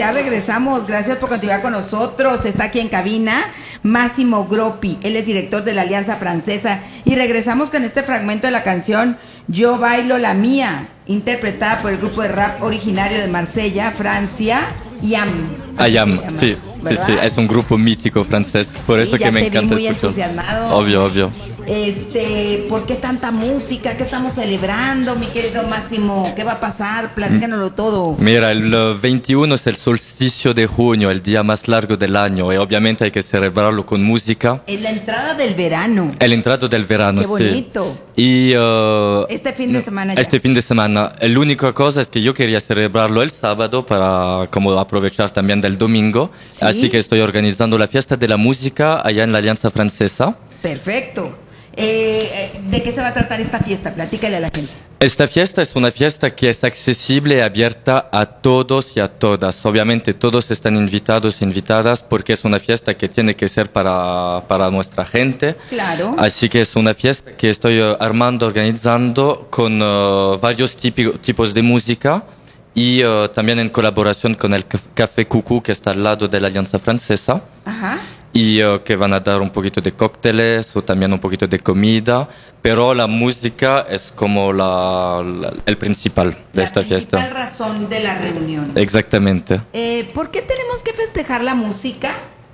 ya regresamos. Gracias por continuar con nosotros. Está aquí en cabina Massimo Groppi. Él es director de la Alianza Francesa. Y regresamos con este fragmento de la canción Yo Bailo la Mía, interpretada por el grupo de rap originario de Marsella, Francia, IAM. IAM, sí, sí, sí, es un grupo mítico francés. Por eso que me encanta muy escuchar. Entusiasmado. Obvio, obvio. ¿Por qué tanta música? ¿Qué estamos celebrando, mi querido Máximo? ¿Qué va a pasar? Platícanoslo todo. Mira, el 21 es el solsticio de junio, el día más largo del año, y obviamente hay que celebrarlo con música. Es la entrada del verano. El entrado del verano, Qué bonito. Sí. Y este fin de semana ya. Este fin de semana. La única cosa es que yo quería celebrarlo el sábado para como aprovechar también del domingo. ¿Sí? Así que estoy organizando la fiesta de la música allá en la Alianza Francesa. Perfecto. ¿De qué se va a tratar esta fiesta? Platícale a la gente. Esta fiesta es una fiesta que es accesible y abierta a todos y a todas. Obviamente todos están invitados e invitadas porque es una fiesta que tiene que ser para nuestra gente. Claro. Así que es una fiesta que estoy organizando con varios tipos de música y también en colaboración con el Café Cucú que está al lado de la Alianza Francesa. Ajá. Y que van a dar un poquito de cócteles o también un poquito de comida, pero la música es como el principal de esta fiesta. La principal razón de la reunión. Exactamente. ¿Por qué tenemos que festejar la música?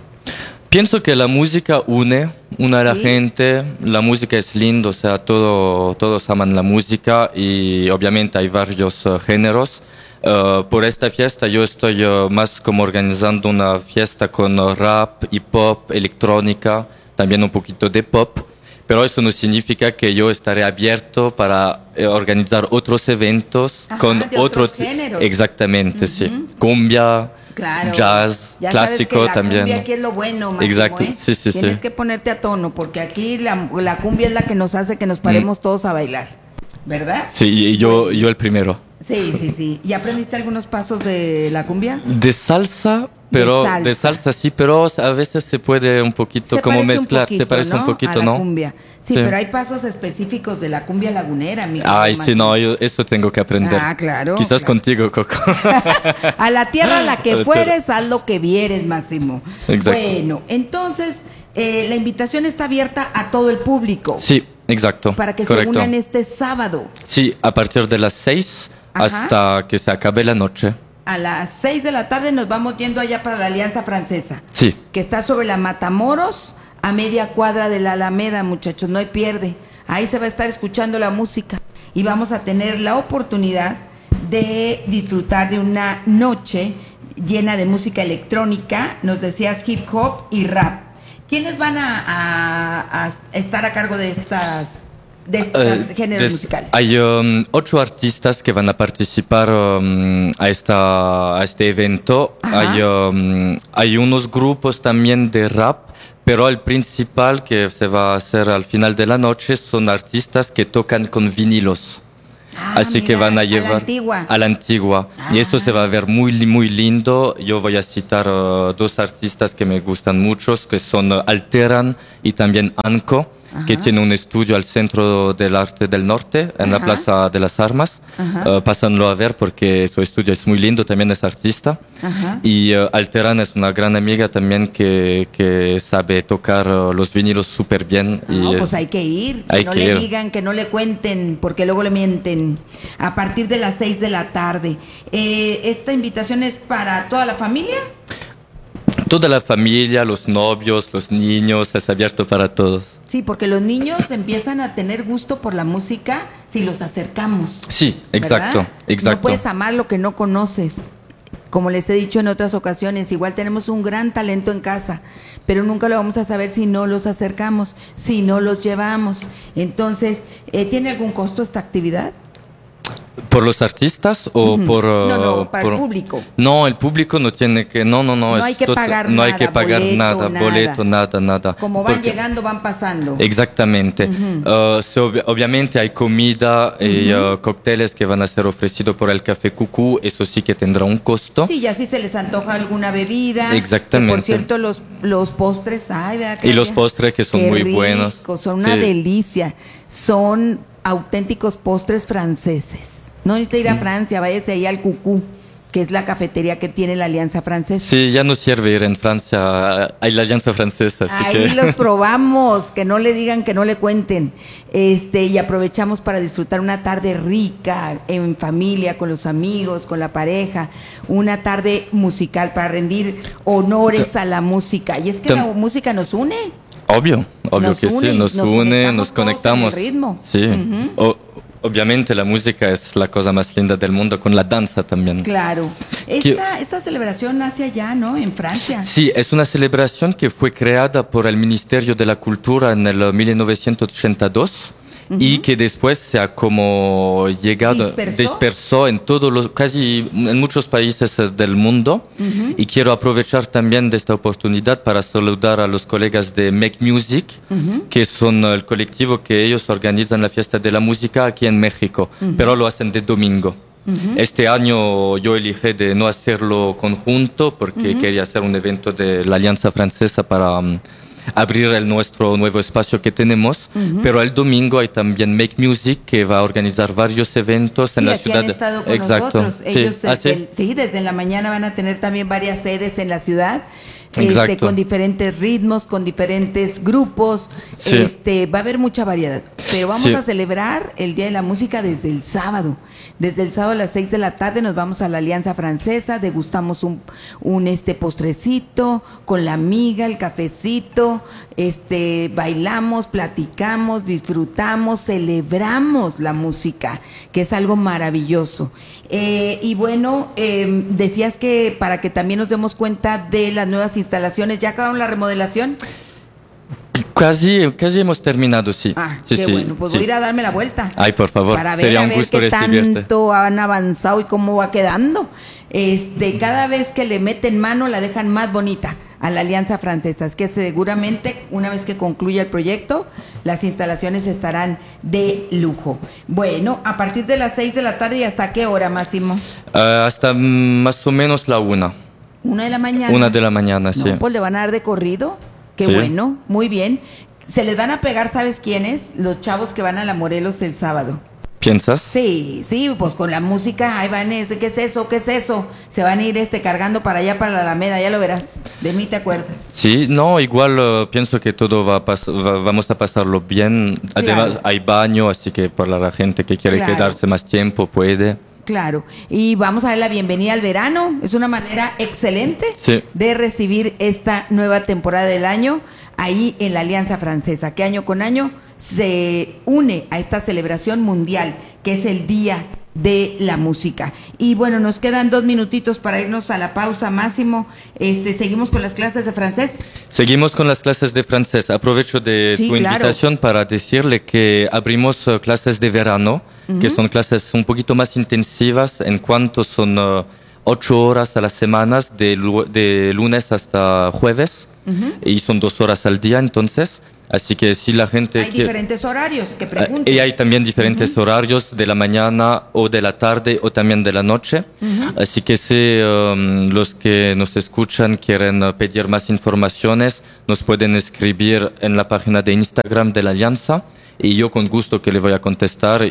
Pienso que la música une a la gente, la música es lindo, o sea, todos aman la música y obviamente hay varios géneros. Por esta fiesta yo estoy más como organizando una fiesta con rap, hip hop, electrónica, también un poquito de pop, pero eso no significa que yo estaré abierto para organizar otros eventos. Ajá, con de otros géneros. Exactamente, sí. Cumbia, claro, jazz, ya clásico sabes que también. La cumbia aquí es lo bueno, Máximo, exacto, sí, sí, Tienes sí. que ponerte a tono, porque aquí la cumbia es la que nos hace que nos paremos todos a bailar, ¿verdad? Sí, y yo el primero. Sí, sí, sí. ¿Y aprendiste algunos pasos de la cumbia? De salsa, pero de salsa sí, pero a veces se puede un poquito como mezclar, se parece un poquito, a la ¿no? Cumbia. Sí, pero hay pasos específicos de la cumbia lagunera, amigo. Ay, sí, no, eso tengo que aprender. Ah, claro. Quizás contigo, Coco. A la tierra a la que fueres, haz lo que vieres, Máximo. Exacto. Bueno, entonces, la invitación está abierta a todo el público. Sí, exacto. Para que correcto. se unan este sábado. Sí, a partir de las 6 hasta que se acabe la noche. A las 6 de la tarde nos vamos yendo allá para la Alianza Francesa. Sí. Que está sobre la Matamoros, a media cuadra de la Alameda, muchachos, no hay pierde. Ahí se va a estar escuchando la música y vamos a tener la oportunidad de disfrutar de una noche llena de música electrónica, nos decías hip hop y rap. ¿Quiénes van a estar a cargo de estos géneros musicales? Hay 8 artistas que van a participar a este evento. Hay unos grupos también de rap, pero el principal que se va a hacer al final de la noche son artistas que tocan con vinilos. Así que van a llevar a la antigua. Y esto se va a ver muy, muy lindo. Yo voy a citar 2 artistas que me gustan mucho, que son Alteran y también Anco, que tiene un estudio al Centro del Arte del Norte, en la Plaza de las Armas. Pásanlo a ver porque su estudio es muy lindo, también es artista. Y Alteran es una gran amiga también que sabe tocar los vinilos súper bien. No, pues hay que ir, que no le digan, que no le cuenten, porque luego le mienten. A partir de las 6 de la tarde. ¿Esta invitación es para toda la familia? Toda la familia, los novios, los niños, es abierto para todos. Sí, porque los niños empiezan a tener gusto por la música si los acercamos. Sí, exacto, ¿verdad? exacto. No puedes amar lo que no conoces. Como les he dicho en otras ocasiones, igual tenemos un gran talento en casa, pero nunca lo vamos a saber si no los acercamos, si no los llevamos. Entonces, ¿tiene algún costo esta actividad? ¿Por los artistas o por...? No, para el público. No, el público no tiene que... No hay que pagar nada. No hay que pagar boleto, nada. Como van llegando, van pasando. Exactamente. Obviamente hay comida y cócteles que van a ser ofrecidos por el Café Cucú, eso sí que tendrá un costo. Sí, ya si se les antoja alguna bebida. Exactamente. Por cierto, los postres, y los postres que son muy buenos. Son una delicia. Son auténticos postres franceses. No necesita ir a Francia, váyase ahí al Cucú. que es la cafetería que tiene la Alianza Francesa. Sí, ya no sirve ir en Francia, hay la Alianza Francesa. Así Ahí que... los probamos, que no le digan, que no le cuenten. Y aprovechamos para disfrutar una tarde rica, en familia, con los amigos, con la pareja, una tarde musical para rendir honores a la música. Y es que la música nos une. Obvio Nos que une, sí, nos une, nos todos conectamos. en el ritmo. Sí. Obviamente la música es la cosa más linda del mundo, con la danza también. Claro. Esta celebración nace allá, ¿no? En Francia. Sí, es una celebración que fue creada por el Ministerio de la Cultura en el 1982 y que después se ha como llegado, dispersó en casi en muchos países del mundo. Y quiero aprovechar también de esta oportunidad para saludar a los colegas de Make Music, que son el colectivo que ellos organizan la fiesta de la música aquí en México, pero lo hacen de domingo. Este año yo elegí de no hacerlo conjunto porque quería hacer un evento de la Alianza Francesa para abrir nuestro nuevo espacio que tenemos, pero el domingo hay también Make Music que va a organizar varios eventos en la ciudad. Han estado con nosotros. Ellos desde la mañana van a tener también varias sedes en la ciudad. Con diferentes ritmos, con diferentes grupos, va a haber mucha variedad, pero vamos a celebrar el Día de la Música desde el sábado a las 6 de la tarde nos vamos a la Alianza Francesa, degustamos un postrecito con la amiga, el cafecito, bailamos, platicamos, disfrutamos, celebramos la música, que es algo maravilloso. Y bueno, decías que para que también nos demos cuenta de las nuevas instalaciones, ¿ya acabaron la remodelación? Casi hemos terminado, sí. Qué bueno, pues voy a ir a darme la vuelta. Ay, por favor, para ver, sería un gusto qué recibirte. Tanto han avanzado y cómo va quedando. Cada vez que le meten mano la dejan más bonita a la Alianza Francesa. Es que seguramente una vez que concluya el proyecto, las instalaciones estarán de lujo. Bueno, a partir de las 6 de la tarde, ¿y hasta qué hora, Máximo? Hasta más o menos la 1. 1 de la mañana. 1 de la mañana, sí. No, pues le van a dar de corrido. Qué bueno, muy bien. Se les van a pegar, ¿sabes quiénes? Los chavos que van a la Morelos el sábado. ¿Piensas? Sí, pues con la música, ahí van, ¿qué es eso? ¿Qué es eso? Se van a ir cargando para allá, para la Alameda, ya lo verás. De mí te acuerdas. Sí, no, igual pienso que todo vamos a pasarlo bien. Además, hay baño, así que para la gente que quiere quedarse más tiempo puede. Claro, y vamos a dar la bienvenida al verano. Es una manera excelente de recibir esta nueva temporada del año ahí en la Alianza Francesa, que año con año se une a esta celebración mundial, que es el Día de la Música. Y bueno, nos quedan 2 minutitos para irnos a la pausa, Máximo. ¿Seguimos con las clases de francés? Seguimos con las clases de francés. Aprovecho de tu invitación para decirle que abrimos clases de verano, que son clases un poquito más intensivas, en cuanto son 8 horas a la semana, de lunes hasta jueves, y son 2 horas al día, entonces. Así que si la gente hay diferentes horarios, que pregunten. Y hay también diferentes horarios de la mañana o de la tarde o también de la noche. Así que si los que nos escuchan quieren pedir más informaciones, nos pueden escribir en la página de Instagram de la Alianza y yo con gusto que le voy a contestar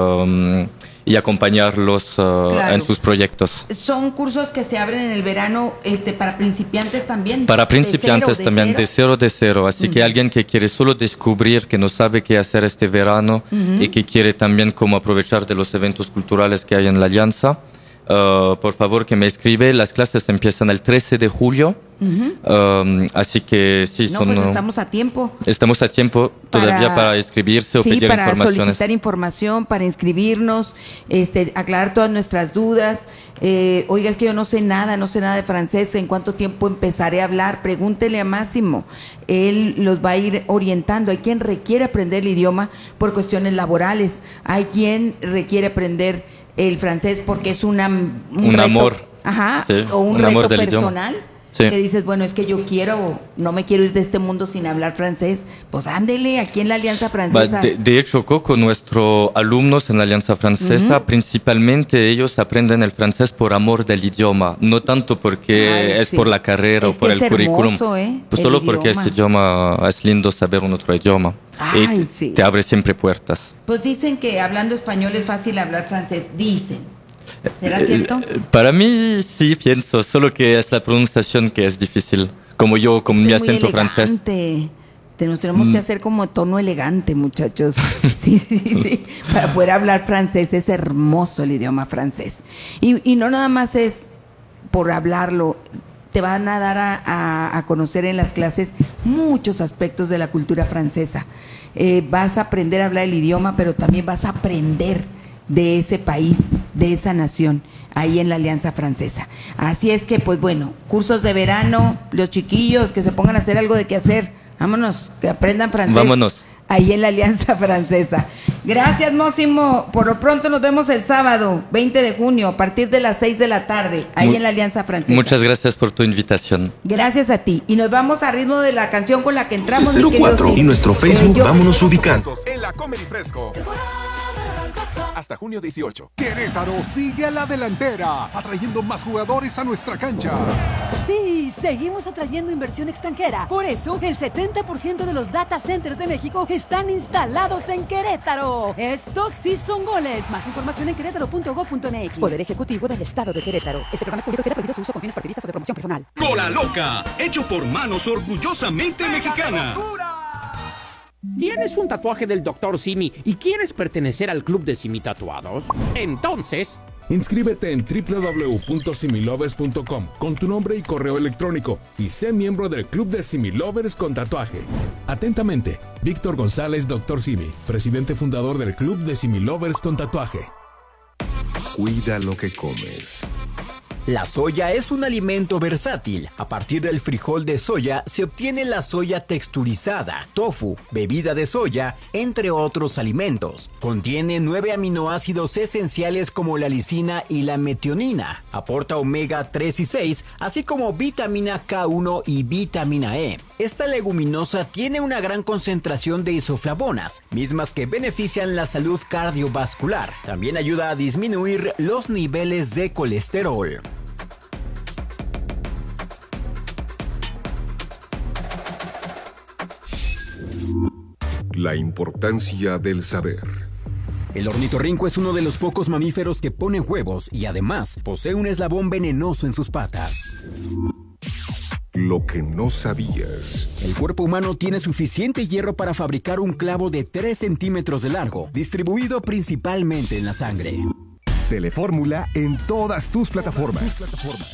y acompañarlos en sus proyectos. ¿Son cursos que se abren en el verano para principiantes también? Para principiantes también, de cero. Así que alguien que quiere solo descubrir, que no sabe qué hacer este verano y que quiere también como aprovechar de los eventos culturales que hay en la Alianza, por favor que me escribe. Las clases empiezan el 13 de julio. Así que sí, pues estamos a tiempo. Estamos a tiempo todavía para inscribirse o pedir informaciones. Para solicitar información, para inscribirnos, aclarar todas nuestras dudas. Oiga, es que yo no sé nada de francés. ¿En cuánto tiempo empezaré a hablar? Pregúntele a Máximo. Él los va a ir orientando. Hay quien requiere aprender el idioma por cuestiones laborales. Hay quien requiere aprender el francés porque es un reto, amor. O un reto personal. Idioma. Que dices, bueno, es que yo no me quiero ir de este mundo sin hablar francés. Pues ándele, aquí en la Alianza Francesa. De hecho, Coco, nuestros alumnos en la Alianza Francesa, principalmente ellos aprenden el francés por amor del idioma, no tanto porque es por la carrera o por el currículum. Pues solo porque ese idioma es lindo saber un otro idioma. Te abre siempre puertas. Pues dicen que hablando español es fácil hablar francés, dicen. ¿Será cierto? Para mí sí pienso, solo que es la pronunciación que es difícil. Como yo con mi acento francés. Nos tenemos que hacer como tono elegante, muchachos. Sí. Para poder hablar francés es hermoso el idioma francés. Y no nada más es por hablarlo. Te van a dar a conocer en las clases muchos aspectos de la cultura francesa. Vas a aprender a hablar el idioma, pero también vas a aprender de ese país, de esa nación, ahí en la Alianza Francesa. Así es que, pues bueno, cursos de verano, los chiquillos que se pongan a hacer algo de qué hacer. Vámonos, que aprendan francés. Vámonos. Ahí en la Alianza Francesa. Gracias, Mósimo. Por lo pronto nos vemos el sábado, 20 de junio, a partir de las 6 de la tarde, ahí en la Alianza Francesa. Muchas gracias por tu invitación. Gracias a ti. Y nos vamos a ritmo de la canción con la que entramos. 04 y nuestro Facebook, vámonos ubicando. En la Comedy Fresco. Hasta junio 18. Querétaro sigue a la delantera, atrayendo más jugadores a nuestra cancha. Sí, seguimos atrayendo inversión extranjera. Por eso, el 70% de los data centers de México están instalados en Querétaro. Estos sí son goles. Más información en querétaro.gov.mx. Poder Ejecutivo del Estado de Querétaro. Este programa es público y queda prohibido su uso con fines partidistas o de promoción personal. Cola Loca, hecho por manos orgullosamente mexicanas. ¿Tienes un tatuaje del Dr. Simi y quieres pertenecer al club de Simi Tatuados? Entonces, inscríbete en www.similovers.com con tu nombre y correo electrónico y sé miembro del club de Similovers con tatuaje. Atentamente, Víctor González, Dr. Simi, presidente fundador del club de Similovers con tatuaje. Cuida lo que comes. La soya es un alimento versátil. A partir del frijol de soya se obtiene la soya texturizada, tofu, bebida de soya, entre otros alimentos. Contiene 9 aminoácidos esenciales como la lisina y la metionina. Aporta omega 3 y 6, así como vitamina K1 y vitamina E. Esta leguminosa tiene una gran concentración de isoflavonas, mismas que benefician la salud cardiovascular. También ayuda a disminuir los niveles de colesterol. La importancia del saber. El ornitorrinco es uno de los pocos mamíferos que pone huevos y además posee un eslabón venenoso en sus patas. Lo que no sabías. El cuerpo humano tiene suficiente hierro para fabricar un clavo de 3 centímetros de largo, distribuido principalmente en la sangre. Telefórmula en todas tus plataformas.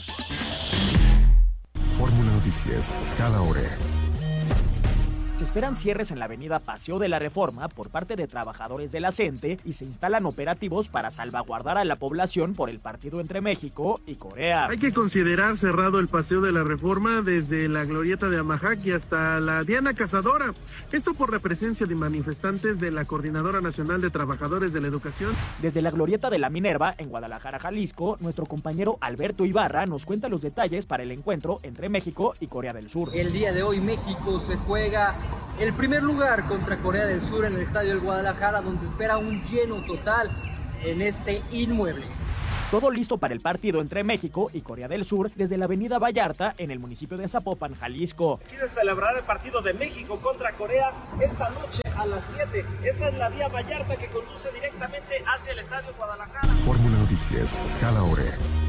Fórmula Noticias, cada hora. Se esperan cierres en la avenida Paseo de la Reforma por parte de trabajadores de la CENTE y se instalan operativos para salvaguardar a la población por el partido entre México y Corea. Hay que considerar cerrado el Paseo de la Reforma desde la glorieta de Amajac y hasta la Diana Cazadora. Esto por la presencia de manifestantes de la Coordinadora Nacional de Trabajadores de la Educación. Desde la glorieta de la Minerva, en Guadalajara, Jalisco, nuestro compañero Alberto Ibarra nos cuenta los detalles para el encuentro entre México y Corea del Sur. El día de hoy México se juega el primer lugar contra Corea del Sur en el estadio del Guadalajara, donde se espera un lleno total en este inmueble. Todo listo para el partido entre México y Corea del Sur desde la avenida Vallarta en el municipio de Zapopan, Jalisco. ¿Quieres celebrar el partido de México contra Corea esta noche a las 7? Esta es la vía Vallarta que conduce directamente hacia el estadio Guadalajara. Fórmula Noticias, cada hora.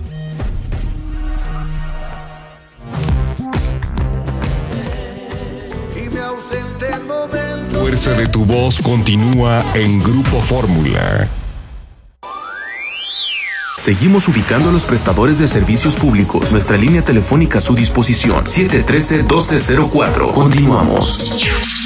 Fuerza de tu voz continúa en Grupo Fórmula. Seguimos ubicando a los prestadores de servicios públicos. Nuestra línea telefónica a su disposición, 713-1204. Continuamos.